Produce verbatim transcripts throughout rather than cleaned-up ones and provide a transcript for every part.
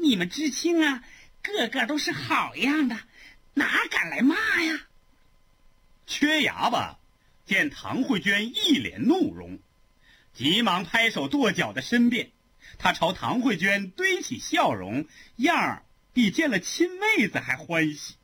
你们知青啊，个个都是好样的，哪敢来骂呀？ 缺牙吧见唐慧娟一脸怒容，急忙拍手跺脚的申辩。他朝唐慧娟堆起笑容，样儿比见了亲妹子还欢喜。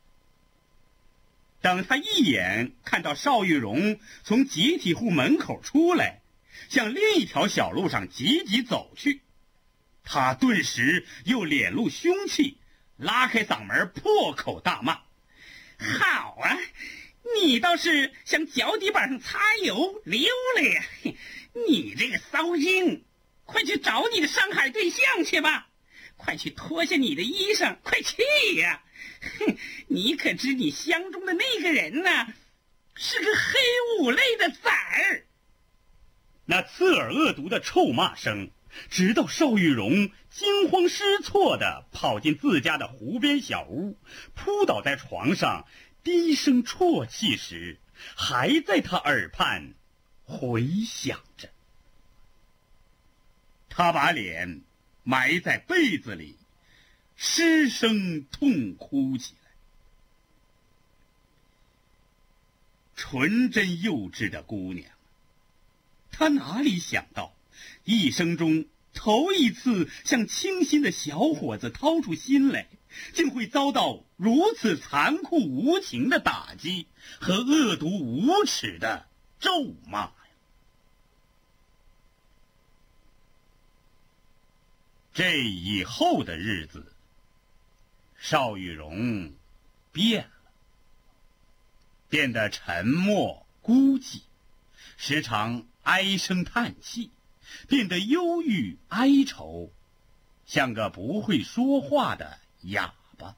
等他一眼看到邵玉荣从集体户门口出来，向另一条小路上急急走去，他顿时又脸露凶气，拉开嗓门破口大骂： 好啊，你倒是向脚底板上擦油溜了呀！你这个骚精，快去找你的上海对象去吧，快去脱下你的衣裳，快去呀！哼，你可知你相中的那个人呢，是个黑五类的崽儿。 那刺耳恶毒的臭骂声，直到邵玉荣惊慌失措地跑进自家的湖边小屋，扑倒在床上低声啜泣时，还在他耳畔回响着。他把脸埋在被子里，失声痛哭起来。纯真幼稚的姑娘，她哪里想到，一生中头一次向清新的小伙子掏出心来，竟会遭到如此残酷无情的打击和恶毒无耻的咒骂呀！这以后的日子，邵玉荣变了，变得沉默孤寂，时常唉声叹气，变得忧郁哀愁，像个不会说话的哑巴。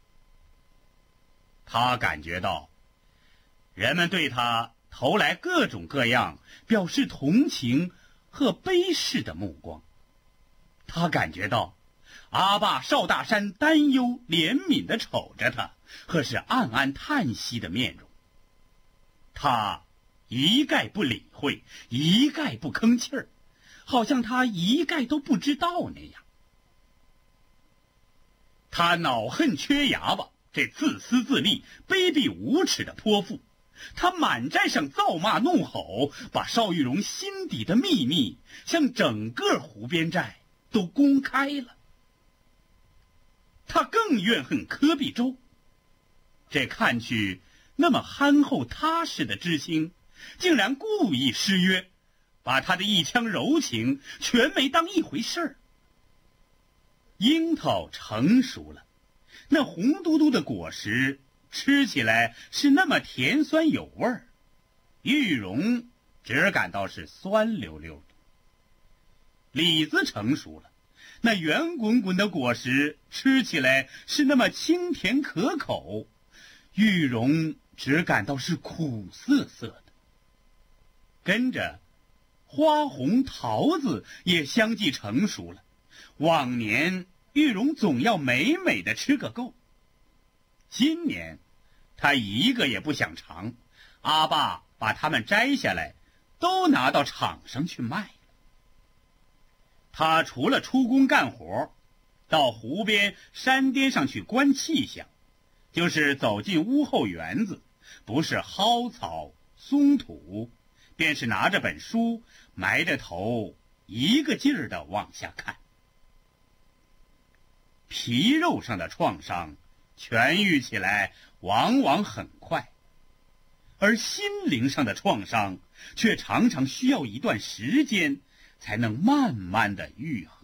他感觉到人们对他投来各种各样表示同情和卑视的目光，他感觉到阿爸邵大山担忧怜悯地瞅着他，和是暗暗叹息的面容。他一概不理会，一概不吭气儿，好像他一概都不知道那样。他恼恨缺牙吧这自私自利、卑鄙无耻的泼妇，他满寨上造骂怒吼，把邵玉荣心底的秘密向整个湖边寨都公开了。他更怨恨柯必洲，这看去那么憨厚踏实的知青，竟然故意失约，把他的一腔柔情全没当一回事儿。樱桃成熟了，那红嘟嘟的果实吃起来是那么甜酸有味儿，玉荣只感到是酸溜溜的。李子成熟了，那圆滚滚的果实吃起来是那么清甜可口，玉荣只感到是苦涩涩的。跟着花红桃子也相继成熟了，往年玉荣总要美美的吃个够，今年他一个也不想尝，阿爸把它们摘下来都拿到场上去卖了。他除了出工干活，到湖边山巅上去观气象，就是走进屋后园子，不是蒿草松土，便是拿着本书，埋着头一个劲儿地往下看。皮肉上的创伤痊愈起来往往很快，而心灵上的创伤却常常需要一段时间才能慢慢的愈合。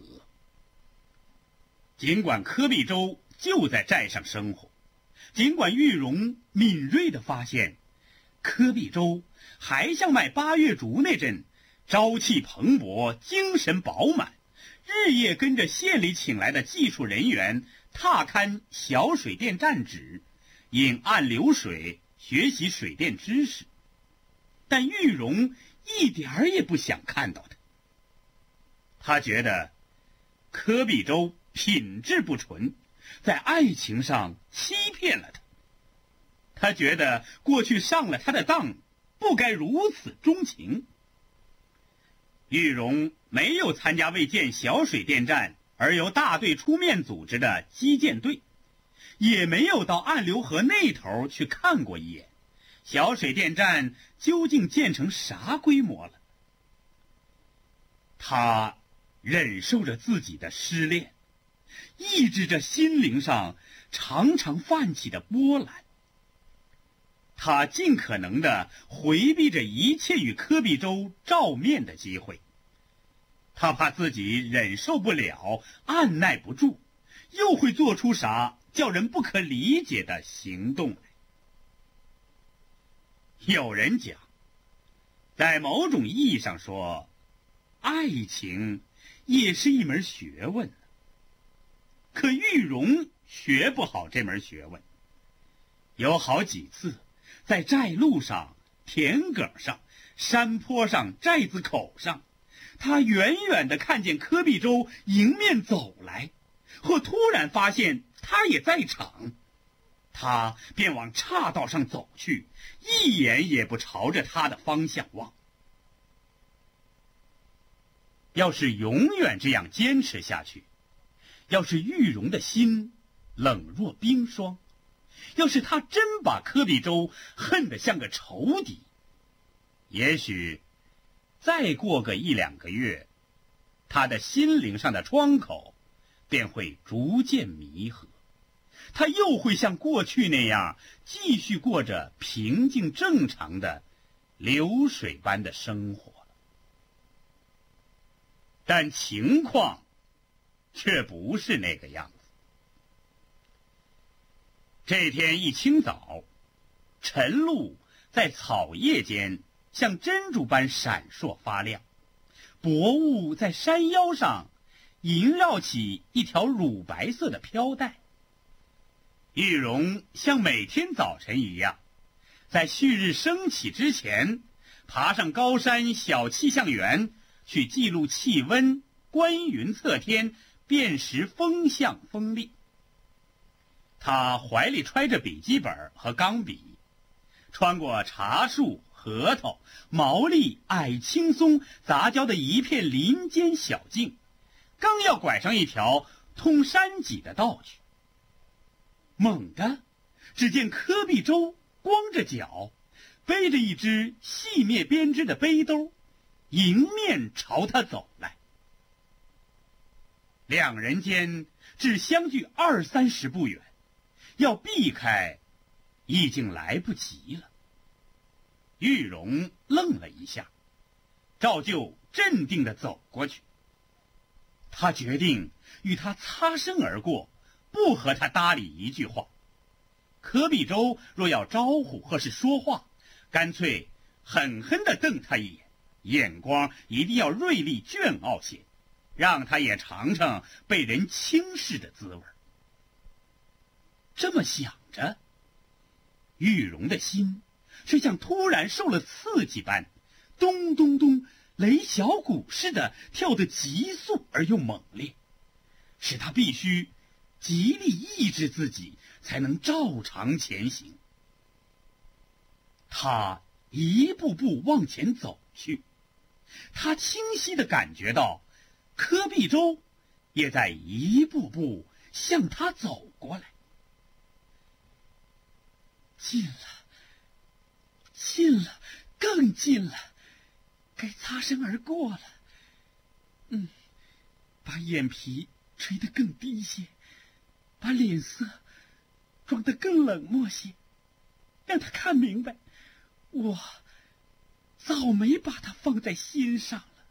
尽管柯必洲就在寨上生活，尽管玉荣敏锐地发现柯必洲还像卖八月竹那阵朝气蓬勃，精神饱满，日夜跟着县里请来的技术人员踏勘小水电站址，引岸流水，学习水电知识，但玉荣一点儿也不想看到他。他觉得柯必洲品质不纯，在爱情上欺骗了他。他觉得过去上了他的当，不该如此钟情。玉荣没有参加为建小水电站而由大队出面组织的击剑队，也没有到暗流河那头去看过一眼，小水电站究竟建成啥规模了。他忍受着自己的失恋，抑制着心灵上常常泛起的波澜。他尽可能地回避着一切与柯比州照面的机会，他怕自己忍受不了，按耐不住，又会做出啥叫人不可理解的行动来。有人讲，在某种意义上说，爱情也是一门学问，可玉荣学不好这门学问。有好几次在寨路上、田埂上、山坡上、寨子口上，他远远地看见柯比州迎面走来，或突然发现他也在场，他便往岔道上走去，一眼也不朝着他的方向望。要是永远这样坚持下去，要是玉荣的心冷若冰霜，要是他真把柯比州恨得像个仇敌，也许再过个一两个月，他的心灵上的窗口便会逐渐弥合，他又会像过去那样继续过着平静正常的流水般的生活。但情况却不是那个样子。这天一清早，晨露在草叶间像珍珠般闪烁发亮，薄雾在山腰上萦绕起一条乳白色的飘带。玉荣像每天早晨一样，在旭日升起之前，爬上高山小气象园去记录气温、观云测天、辨识风向风力。他怀里揣着笔记本和钢笔，穿过茶树、核桃、毛栗、矮青松杂交的一片林间小径，刚要拐上一条通山脊的道去，猛地只见柯比州光着脚，背着一只细面编织的背兜，迎面朝他走来。两人间只相距二三十步远，要避开已经来不及了。玉荣愣了一下，照旧镇定地走过去。他决定与他擦身而过，不和他搭理一句话。柯比州若要招呼或是说话，干脆狠狠地瞪他一眼，眼光一定要锐利俊傲些，让他也尝尝被人轻视的滋味。这么想着，玉荣的心却像突然受了刺激般，咚咚咚擂小鼓似的跳得急速而又猛烈，使他必须极力抑制自己，才能照常前行。他一步步往前走去，他清晰地感觉到柯比州也在一步步向他走过来。近了，近了，更近了，该擦身而过了。嗯，把眼皮垂得更低些，把脸色装得更冷漠些，让他看明白，我早没把他放在心上了。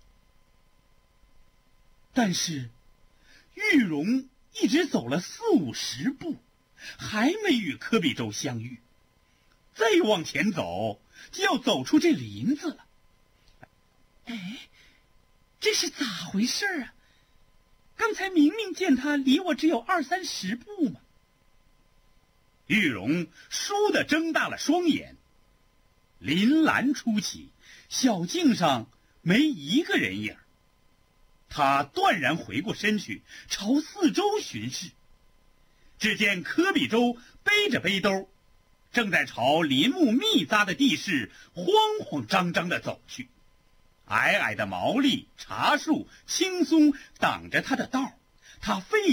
但是玉荣一直走了四五十步，还没与柯比州相遇。再往前走，就要走出这林子了。哎，这是咋回事啊？刚才明明见他离我只有二三十步嘛。玉荣倏地睁大了双眼，林岚初起，小径上没一个人影。他断然回过身去，朝四周巡视。只见柯比州背着背兜，正在朝林木密匝的地势慌慌张张地走去， 矮矮的毛栗、茶树、青松挡着他的道，他费